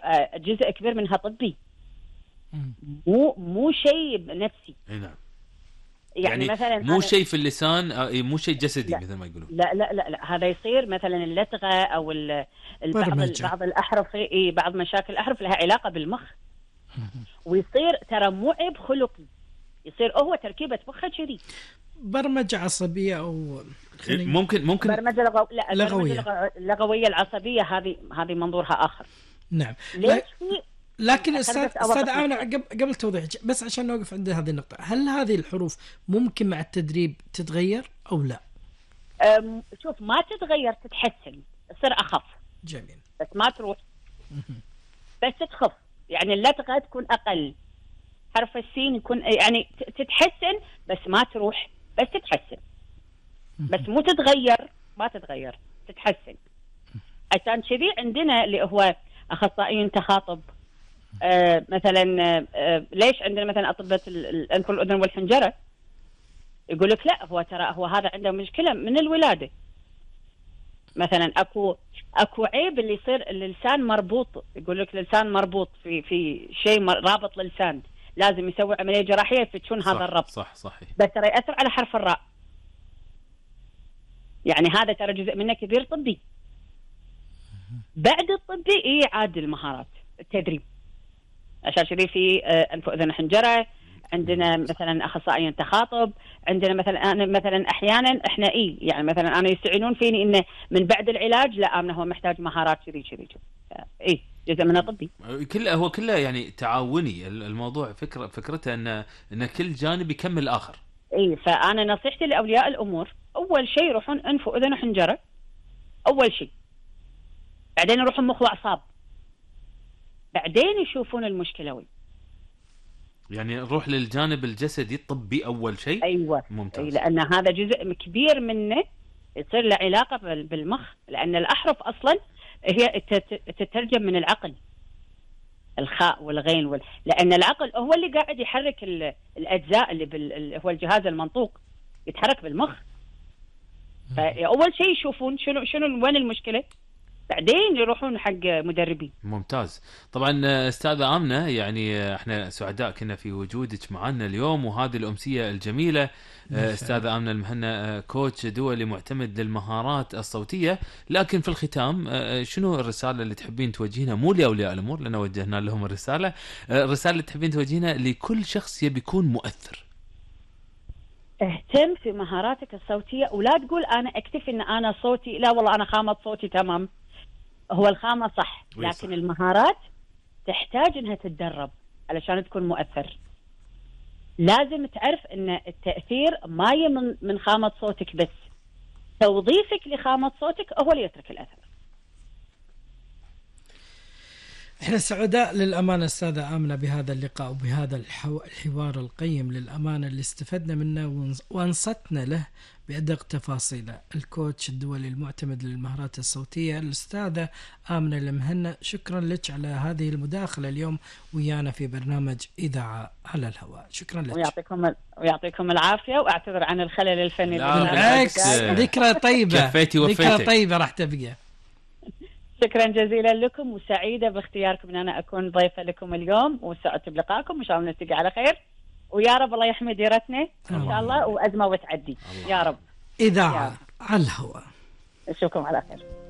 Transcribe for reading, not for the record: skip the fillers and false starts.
جزء كبير منها طبي، مو شيء نفسي. نعم. يعني مثلا مو شيء في اللسان، مو شيء جسدي لا مثل ما يقولون. لا هذا يصير مثلا اللدغه او بعض الاحرف، بعض مشاكل الاحرف لها علاقه بالمخ. ويصير ترى مو عيب خلقي، يصير هو تركيبه مخه كذي. برمجه عصبيه او ممكن برمجه لغويه العصبيه، هذه منظورها اخر. نعم. ليش لكن استاذ آمنة قبل توضيح بس عشان نوقف عند هذه النقطة، هل هذه الحروف ممكن مع التدريب تتغير أو لا؟ شوف، ما تتغير، تتحسن، تصير أخف. جميل. بس ما تروح، بس تخف. يعني اللدغة تكون أقل، حرف السين يكون يعني تتحسن بس ما تروح، بس تتحسن، بس مو تتغير، ما تتغير، تتحسن. عشان كذي عندنا اللي هو أخصائيين تخاطب. مثلا ليش عندنا مثلا أطباء الأنف والأذن والحنجرة يقول لك لا، هو ترى هو هذا عنده مشكلة من الولادة. مثلا اكو عيب اللي يصير اللسان مربوط، يقول لك اللسان مربوط في شيء رابط للسان، لازم يسوي عملية جراحية يفتشون هذا الربط. صحيح. بس ترى يأثر على حرف الراء، يعني هذا ترى جزء منه كبير طبي. بعد الطبي عاد المهارات التدريب. عشان كذي في أنف وأذن حنجرة عندنا مثلا أخصائيين تخاطب. عندنا مثلا أحيانا إحنا يعني مثلا أنا يستعينون فيني إنه من بعد العلاج لا آمنة هو محتاج مهارات كذي جزء منها طبي. هو كله يعني تعاوني الموضوع. فكرته ان كل جانب يكمل الآخر. فأنا نصيحتي لأولياء الأمور أول شيء يروحون أنف وأذن وحنجرة أول شيء، بعدين يروحون مخ وأعصاب، بعدين يشوفون المشكلة وين. يعني نروح للجانب الجسدي الطبي أول شيء. أيوة. ممتاز. لأن هذا جزء كبير منه يصير له علاقة بالمخ، لأن الأحرف أصلا هي تترجم من العقل، الخاء والغين لأن العقل هو اللي قاعد يحرك الأجزاء اللي هو الجهاز المنطوق يتحرك بالمخ. فأول شيء يشوفون شنو وين المشكلة، بعدين يروحون حق مدربين. ممتاز. طبعا استاذة آمنة، يعني احنا سعداء كنا في وجودك معنا اليوم وهذه الأمسية الجميلة. استاذة آمنة المهنا، كوتش دولي معتمد للمهارات الصوتية. لكن في الختام شنو الرسالة اللي تحبين توجهينها، مو لأولياء الأمور لأنه وجهنا لهم الرسالة اللي تحبين توجهينها لكل شخص يبي يكون مؤثر؟ اهتم في مهاراتك الصوتية، ولا تقول أنا أكتفي إن أنا صوتي، لا والله أنا خامة صوتي تمام. هو الخامة صح، لكن المهارات تحتاج انها تتدرب علشان تكون مؤثر. لازم تعرف ان التأثير ما من خامة صوتك بس، توظيفك لخامة صوتك هو اللي يترك الأثر. احنا سعداء للأمانة أستاذة آمنة بهذا اللقاء وبهذا الحوار القيم للأمانة اللي استفدنا منه وانصتنا له بأدق تفاصيله. الكوتش الدولي المعتمد للمهارات الصوتية الأستاذة آمنة المهنا، شكرا لك على هذه المداخلة اليوم ويانا في برنامج إذاعة على الهواء. شكرا لك. ويعطيكم العافية، وأعتذر عن الخلل الفني. ذكرى طيبة، ذكرى طيبة راح تبقى. شكرا جزيلا لكم، وسعيدة باختياركم أن أنا أكون ضيفة لكم اليوم، وسعدت بلقائكم، وإن شاء الله نلتقي على خير، ويا رب الله يحمي ديرتنا إن شاء الله، وأزمة وتعدي يا رب. إذاعة على الهواء. أشوفكم على خير.